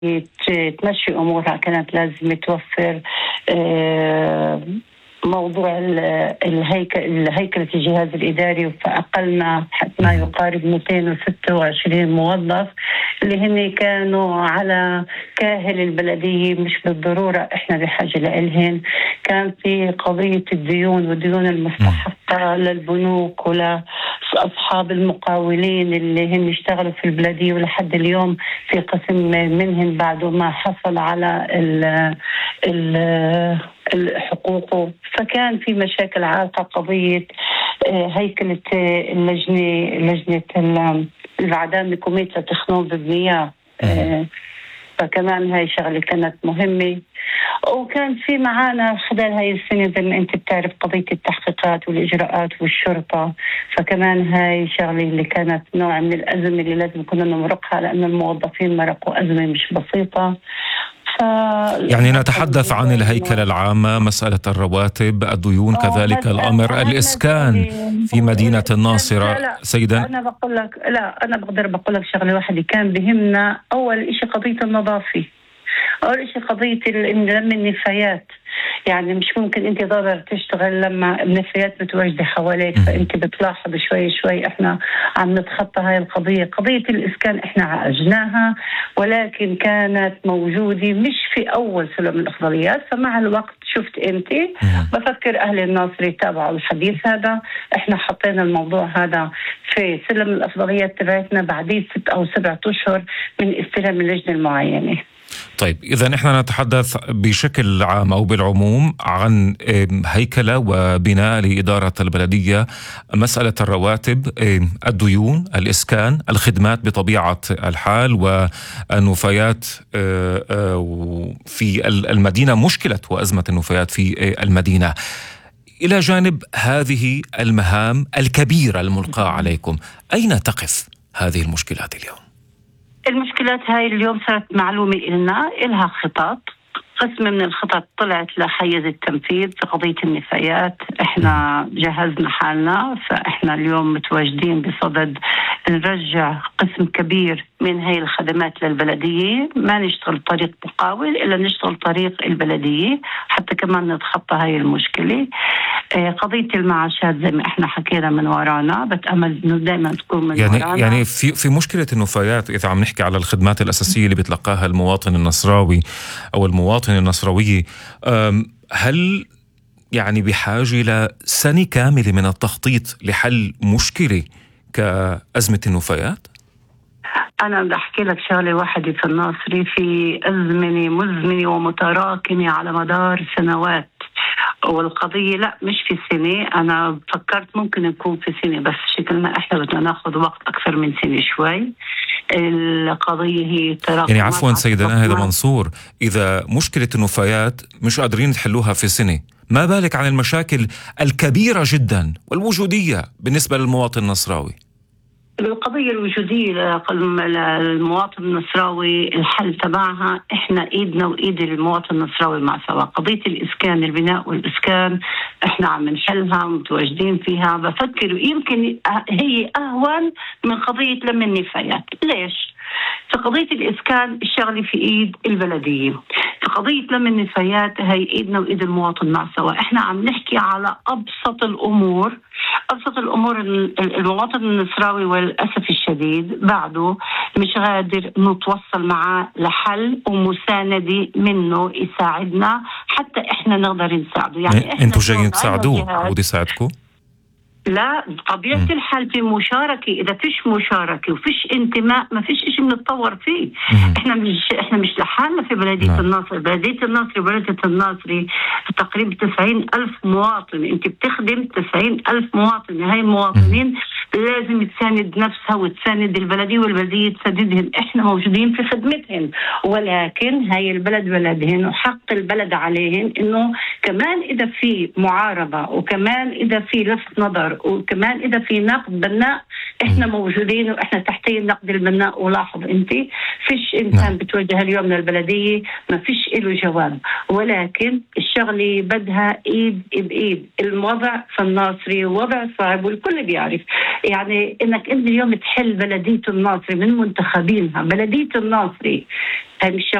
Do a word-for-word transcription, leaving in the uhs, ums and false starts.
تمشي أمورها كانت لازم توفر موضوع الهيكل الهيكلة الجهاز الإداري، فأقلنا ما يقارب مئتين وستة وعشرين موظف اللي هن كانوا على كاهل البلدية، مش بالضرورة إحنا بحاجة لإلهن. كان في قضية الديون والديون المستحقة للبنوك ولأصحاب المقاولين اللي هن اشتغلوا في البلدية، ولحد اليوم في قسم منهم بعد ما حصل على ال ال حقوقه. فكان في مشاكل عالقة، قضية هيكلة اللجنة لجنة العدالة كوميتة تخنون بالمياه، فكمان هاي شغلة كانت مهمة. وكان في معانا خلال هاي السنة زي ما انت بتعرف قضية التحقيقات والإجراءات والشرطة، فكمان هاي شغلة اللي كانت نوع من الأزمة اللي لازم كنا نمرقها، لأن الموظفين مرقوا أزمة مش بسيطة. يعني نتحدث عن الهيكلة العامة، مسألة الرواتب، الديون، كذلك الأمر الإسكان في مدينة الناصرة. لا لا سيدا أنا بقول لك لا أنا بقدر بقول لك شغلة واحدة كان بهمنا. أول إشي قضية النظافة، أول إشي قضية لم النفايات. يعني مش ممكن أنت ضرر تشتغل لما النفايات متواجدة حواليك، فأنت بتلاحظ شوي شوي إحنا عم نتخطى هاي القضية. قضية الإسكان إحنا عالجناها، ولكن كانت موجودة مش في أول سلم الأفضليات. فمع الوقت شفت أنت بفكر أهل الناصر يتابعوا الحديث هذا، إحنا حطينا الموضوع هذا في سلم الأفضليات تبعتنا بعد ست أو سبعة أشهر من استلام اللجنة المعينة. طيب، إذا نحن نتحدث بشكل عام أو بالعموم عن هيكلة وبناء لإدارة البلدية، مسألة الرواتب، الديون، الإسكان، الخدمات بطبيعة الحال، والنفايات في المدينة، مشكلة وأزمة النفايات في المدينة. إلى جانب هذه المهام الكبيرة الملقاة عليكم، أين تقف هذه المشكلات اليوم؟ المشكلات هاي اليوم صارت معلومة إلنا، إلها خطط. قسم من الخطط طلعت لحيز التنفيذ في قضية النفايات. إحنا جهزنا حالنا، فإحنا اليوم متواجدين بصدد نرجع قسم كبير من هاي الخدمات للبلدية، ما نشتغل طريق مقاول إلا نشتغل طريق البلدية حتى كمان نتخطى هاي المشكلة. قضية المعاشات زي ما احنا حكينا من ورانا، بتأمل انه دائما تكون من يعني ورانا. يعني في في مشكلة النفايات، إذا عم نحكي على الخدمات الأساسية اللي بتلقاها المواطن النصراوي أو المواطن النصراوي، هل يعني بحاجة إلى سنة كاملة من التخطيط لحل مشكلة كأزمة النفايات؟ أنا بدي أحكي لك شغلة واحدة في الناصري، في أزمنة مزمنة ومتراكمة على مدار سنوات، والقضية لا مش في سنة. أنا فكرت ممكن يكون في سنة، بس شكلنا إحنا بدنا ناخذ وقت أكثر من سنة شوي. القضية هي تراكمات. يعني عفوا سيدة ناهدة منصور، إذا مشكلة النفايات مش قادرين تحلوها في سنة، ما بالك عن المشاكل الكبيرة جدا والوجودية بالنسبة للمواطن النصراوي؟ القضية الوجودية للمواطن النصراوي الحل تبعها إحنا إيدنا وإيد المواطن النصراوي مع سوا. قضية الإسكان، البناء والإسكان إحنا عم نحلها متواجدين فيها. بفكر يمكن هي أهون من قضية لم النفايات. ليش؟ في قضية الإسكان الشغلة في إيد البلدية، في قضية لم النفايات هي إيدنا وإيد المواطن مع سوا. إحنا عم نحكي على أبسط الأمور، أبسط الأمور. المواطن النصراوي والأسف الشديد بعده مش قادر نتوصل معاه لحل ومساندة منه يساعدنا حتى إحنا نقدر نساعده. يعني أنتوا جايين تساعدوه ودي يساعدكم؟ لا، بطبيعة الحال في مشاركة. إذا فيش مشاركة وفيش انتماء ما فيش إشي بنتطور فيه. مم. إحنا مش إحنا مش لحالنا في بلدية نعم. الناصر. بلدية الناصر وبلدية الناصر تقريبا تسعين ألف مواطن. أنت بتخدم تسعين ألف مواطن. هاي المواطنين مم. لازم تساند نفسها وتساند البلدية والبلدية تساندهم. إحنا موجودين في خدمتهم، ولكن هاي البلد بلدهن وحق البلد عليهن إنه كمان إذا في معارضة وكمان إذا في لفت نظر وكمان إذا في نقد بناء إحنا موجودين وإحنا تحتي النقد البناء. ولاحظ أنت فيش إنسان بتوجه اليوم للبلدية ما فيش إله جواب، ولكن الشغل الشغلة بدها إيد بإيد. الوضع في الناصري وضع صعب والكل بيعرف، يعني إنك أنت اليوم تحل بلدية الناصري من منتخبينها، بلدية الناصري هاي مش